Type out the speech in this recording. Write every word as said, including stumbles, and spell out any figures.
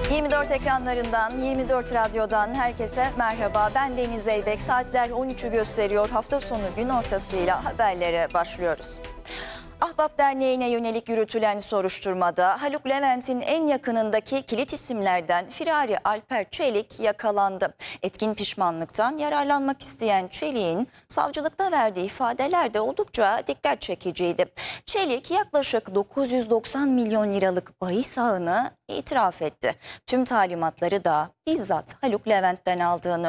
yirmi dört ekranlarından, yirmi dört radyodan herkese merhaba. Ben Deniz Zeybek. Saatler on üçü gösteriyor. Hafta sonu gün ortasıyla haberlere başlıyoruz. Ahbap Derneği'ne yönelik yürütülen soruşturmada Haluk Levent'in en yakınındaki kilit isimlerden Firari Alper Çelik yakalandı. Etkin pişmanlıktan yararlanmak isteyen Çelik'in savcılıkta verdiği ifadeler de oldukça dikkat çekiciydi. Çelik yaklaşık dokuz yüz doksan milyon liralık bahis ağını itiraf etti. Tüm talimatları da bizzat Haluk Levent'ten aldığını